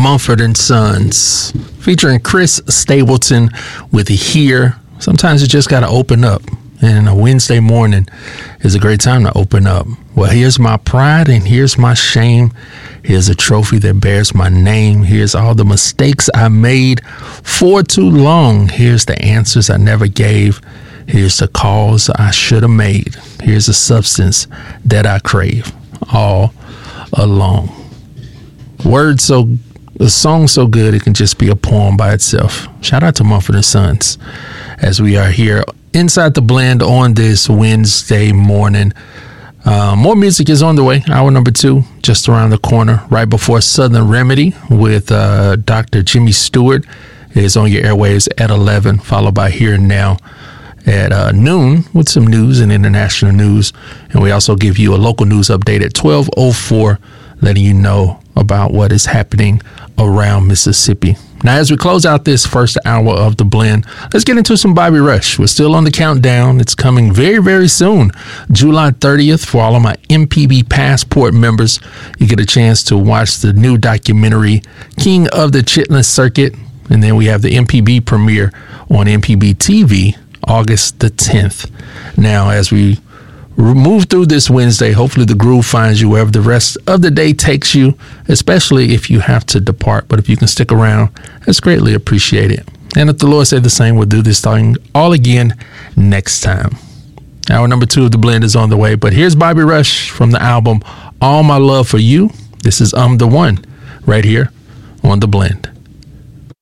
Mumford and Sons, featuring Chris Stapleton with Here. Sometimes you just got to open up, and a Wednesday morning is a great time to open up. Well, here's my pride and here's my shame. Here's a trophy that bears my name. Here's all the mistakes I made for too long. Here's the answers I never gave. Here's the calls I should have made. Here's the substance that I crave all along. Words so, a song so good it can just be a poem by itself. Shout out to Mumford and Sons as we are here inside the blend on this Wednesday morning. More music is on the way. Hour number 2, just around the corner, right before Southern Remedy with Dr. Jimmy Stewart is on your airwaves at 11, followed by Here and Now at noon with some news and international news. And we also give you a local news update at 12:04, letting you know about what is happening around Mississippi. Now, as we close out this first hour of the blend, let's get into some Bobby Rush. We're still on the countdown. It's coming very, very soon. July 30th, for all of my MPB Passport members, you get a chance to watch the new documentary, King of the Chitlin Circuit. And then we have the MPB premiere on MPB TV, August the 10th. Now, as we move through this Wednesday, hopefully the groove finds you wherever the rest of the day takes you, especially if you have to depart. But if you can stick around, that's greatly appreciated. And if the Lord said the same, we'll do this thing all again next time. Hour number 2 of the blend is on the way. But here's Bobby Rush from the album All My Love for You. This is the One right here on the blend.